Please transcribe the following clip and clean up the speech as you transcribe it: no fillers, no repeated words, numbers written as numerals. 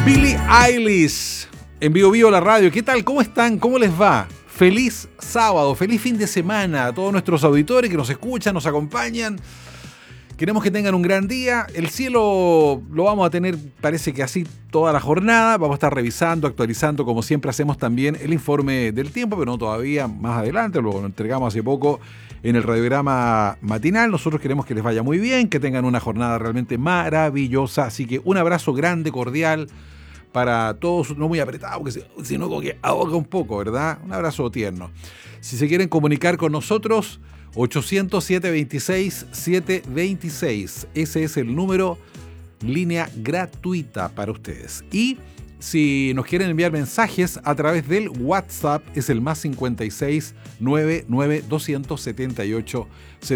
Billie Eilish, en Vivo Vivo la radio. ¿Qué tal? ¿Cómo están? ¿Cómo les va? Feliz sábado, feliz fin de semana a todos nuestros auditores que nos escuchan, nos acompañan. Queremos que tengan un gran día. El cielo lo vamos a tener, parece que así, toda la jornada. Vamos a estar revisando, actualizando, como siempre hacemos también, el informe del tiempo, pero no todavía, más adelante. Lo entregamos hace poco en el radiograma matinal. Nosotros queremos que les vaya muy bien, que tengan una jornada realmente maravillosa. Así que un abrazo grande, cordial, para todos, no muy apretado, sino como que ahoga un poco, ¿verdad? Un abrazo tierno. Si se quieren comunicar con nosotros, 800-726-726. Ese es el número, línea gratuita para ustedes. Y si nos quieren enviar mensajes a través del WhatsApp, es el +56 99 278